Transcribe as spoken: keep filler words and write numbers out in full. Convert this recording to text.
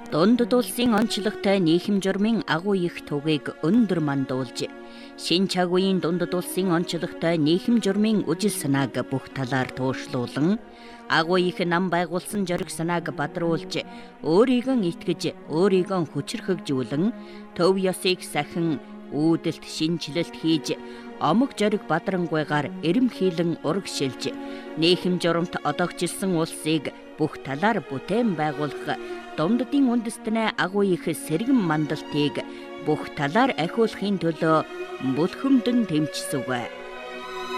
Дундад улсын онцлогтой нийхэм журмын агуу их тугийг өндөр мандуулж, шинэ цаг үеийн дундад улсын онцлогтой нийхэм журмын үжил санааг бүх талаар туушлуулан, агуу их нам байгуулсан зориг санааг бадруулж, өөрийгөө итгэж, өөрийгөө хүчрхэгжүүлэн, төв ёсыг сахин үүдэлт шинжилэлт хийж, омог зориг бадрангуйгаар эрэмхийлэн урагшилж, нийхэм журамт одоогчилсан улсыг бүх талаар бүтээн байгуулах Дундадын үндэстнээ агуу их сэргэн мандалтыг бүх талаар ахиулахын төлөө бүлхэвдэн тэмцсэв.